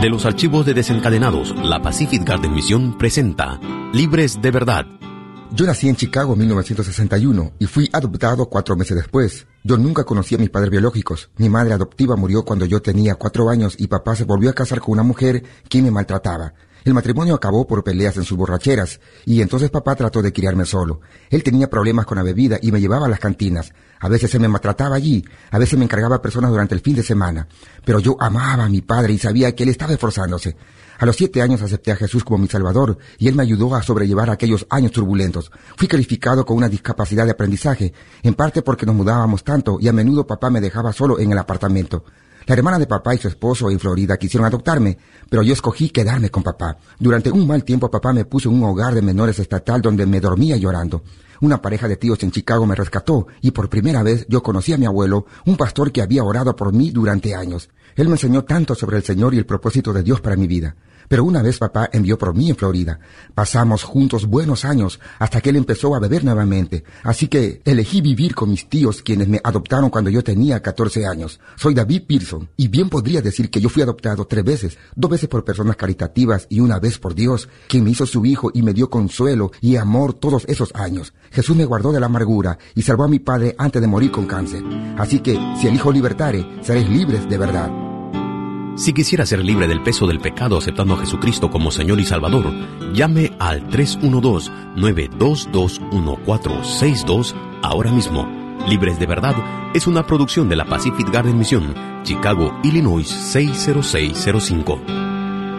De los archivos de Desencadenados, la Pacific Garden Mission presenta Libres de Verdad. Yo nací en Chicago en 1961 y fui adoptado 4 meses después. Yo nunca conocí a mis padres biológicos. Mi madre adoptiva murió cuando yo tenía 4 años y papá se volvió a casar con una mujer quien me maltrataba. El matrimonio acabó por peleas en sus borracheras y entonces papá trató de criarme solo. Él tenía problemas con la bebida y me llevaba a las cantinas. A veces se me maltrataba allí, a veces me encargaba a personas durante el fin de semana. Pero yo amaba a mi padre y sabía que él estaba esforzándose. A los 7 años acepté a Jesús como mi Salvador y Él me ayudó a sobrellevar aquellos años turbulentos. Fui calificado con una discapacidad de aprendizaje, en parte porque nos mudábamos tanto y a menudo papá me dejaba solo en el apartamento. La hermana de papá y su esposo en Florida quisieron adoptarme, pero yo escogí quedarme con papá. Durante un mal tiempo papá me puso en un hogar de menores estatal donde me dormía llorando. Una pareja de tíos en Chicago me rescató y por primera vez yo conocí a mi abuelo, un pastor que había orado por mí durante años. Él me enseñó tanto sobre el Señor y el propósito de Dios para mi vida. Pero una vez papá envió por mí en Florida. Pasamos juntos buenos años hasta que él empezó a beber nuevamente. Así que elegí vivir con mis tíos quienes me adoptaron cuando yo tenía 14 años. Soy David Pearson y bien podría decir que yo fui adoptado 3 veces. 2 veces por personas caritativas y 1 vez por Dios, quien me hizo su hijo y me dio consuelo y amor todos esos años. Jesús me guardó de la amargura y salvó a mi padre antes de morir con cáncer. Así que si el Hijo libertare, seréis libres de verdad. Si quisiera ser libre del peso del pecado aceptando a Jesucristo como Señor y Salvador, llame al 312-922-1462 ahora mismo. Libres de Verdad es una producción de la Pacific Garden Mission, Chicago, Illinois 60605.